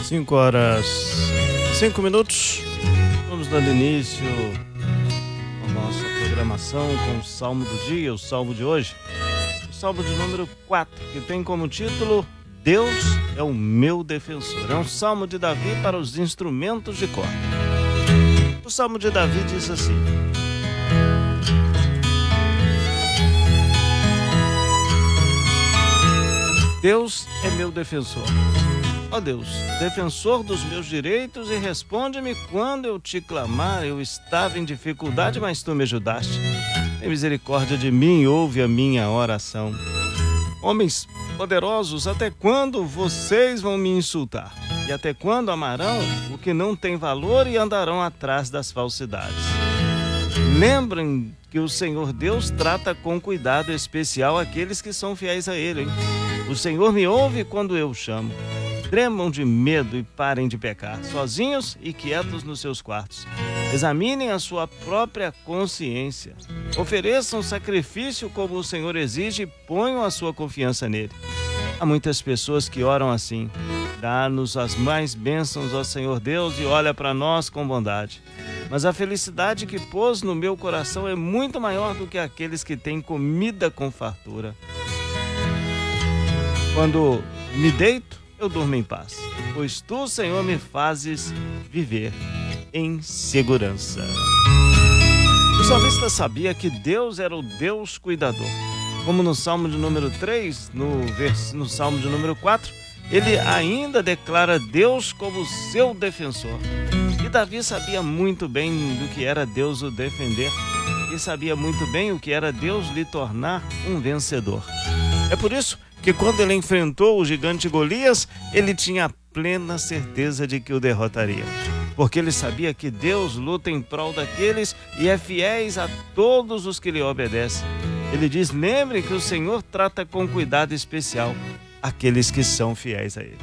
5h05. Vamos dando início à nossa programação com o Salmo do Dia, o Salmo de hoje. O Salmo de número 4, que tem como título Deus é o meu defensor. É um Salmo de Davi para os instrumentos de corda. O Salmo de Davi diz assim: Deus é meu defensor. Ó Deus, defensor dos meus direitos, e responde-me quando eu te clamar. Eu estava em dificuldade, mas tu me ajudaste. Tem misericórdia de mim e ouve a minha oração. Homens poderosos, até quando vocês vão me insultar? E até quando amarão o que não tem valor e andarão atrás das falsidades? Lembrem que o Senhor Deus trata com cuidado especial aqueles que são fiéis a Ele, hein? O Senhor me ouve quando eu chamo. Tremam de medo e parem de pecar, sozinhos e quietos nos seus quartos. Examinem a sua própria consciência. Ofereçam sacrifício como o Senhor exige e ponham a sua confiança nele. Há muitas pessoas que oram assim: dá-nos as mais bênçãos, ó Senhor Deus, e olha para nós com bondade. Mas a felicidade que pôs no meu coração é muito maior do que aqueles que têm comida com fartura. Quando me deito, eu durmo em paz, pois tu, Senhor, me fazes viver em segurança. O salmista sabia que Deus era o Deus cuidador. Como no Salmo de número 3, no Salmo de número 4, ele ainda declara Deus como seu defensor. E Davi sabia muito bem do que era Deus o defender, e sabia muito bem o que era Deus lhe tornar um vencedor. É por isso que quando ele enfrentou o gigante Golias, ele tinha a plena certeza de que o derrotaria. Porque ele sabia que Deus luta em prol daqueles e é fiéis a todos os que lhe obedecem. Ele diz: lembre que o Senhor trata com cuidado especial aqueles que são fiéis a Ele.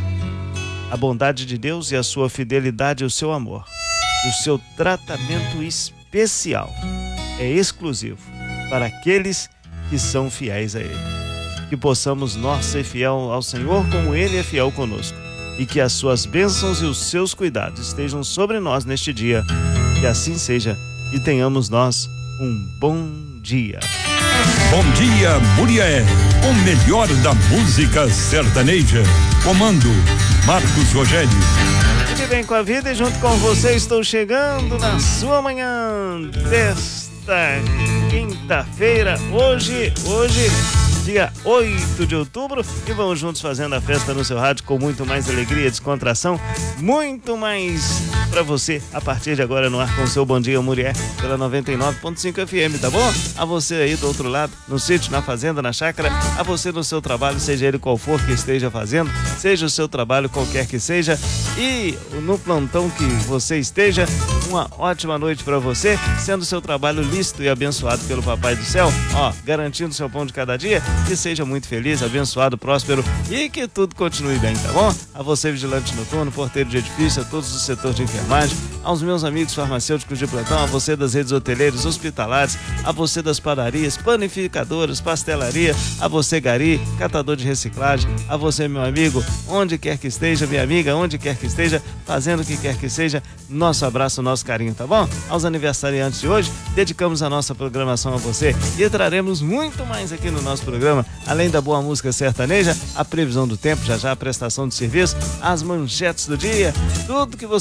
A bondade de Deus e a sua fidelidade e o seu amor, o seu tratamento especial é exclusivo para aqueles que são fiéis a Ele. Que possamos nós ser fiel ao Senhor como Ele é fiel conosco. E que as suas bênçãos e os seus cuidados estejam sobre nós neste dia. Que assim seja e tenhamos nós um bom dia. Bom dia, Murié. O melhor da música sertaneja. Comando Marcos Rogério. Fique bem com a vida e junto com você estou chegando na sua manhã desta quinta-feira. Hoje dia 8 de outubro, e vamos juntos fazendo a festa no seu rádio com muito mais alegria, descontração, muito mais pra você a partir de agora no ar com o seu Bom Dia Mulher pela 99.5 FM, tá bom? A você aí do outro lado, no sítio, na fazenda, na chácara, a você no seu trabalho, seja ele qual for que esteja fazendo, seja o seu trabalho qualquer que seja, e no plantão que você esteja, uma ótima noite pra você, sendo seu trabalho lícito e abençoado pelo Papai do Céu, garantindo seu pão de cada dia. Que seja muito feliz, abençoado, próspero e que tudo continue bem, tá bom? A você, vigilante noturno, porteiro de edifício, a todos do setor de enfermagem, aos meus amigos farmacêuticos de plantão, a você das redes hoteleiras, hospitalares, a você das padarias, panificadoras, pastelaria, a você, gari, catador de reciclagem, a você, meu amigo, onde quer que esteja, minha amiga, onde quer que esteja, fazendo o que quer que seja, nosso abraço, nosso carinho, tá bom? Aos aniversariantes de hoje, dedicamos a nossa programação a você e traremos muito mais aqui no nosso programa, além da boa música sertaneja, a previsão do tempo, já a prestação de serviço, as manchetes do dia, tudo que você